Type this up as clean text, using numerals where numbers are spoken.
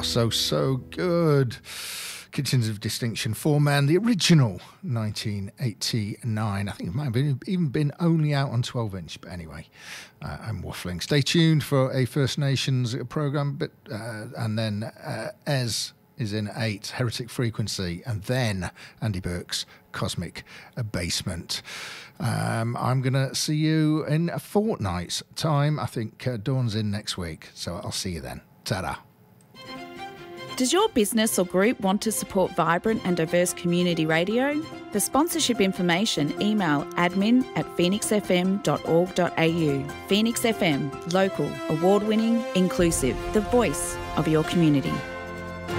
so good. Kitchens of Distinction, four-man, the original 1989. I think it might have even been only out on 12-inch, but anyway, I'm waffling. Stay tuned for a First Nations programme, and then Ez is in 8, Heretic Frequency, and then Andy Burke's Cosmic Basement. I'm going to see you in a fortnight's time. I think Dawn's in next week, so I'll see you then. Ta-da. Does your business or group want to support vibrant and diverse community radio? For sponsorship information, email admin@phoenixfm.org.au. Phoenix FM, local, award-winning, inclusive, the voice of your community.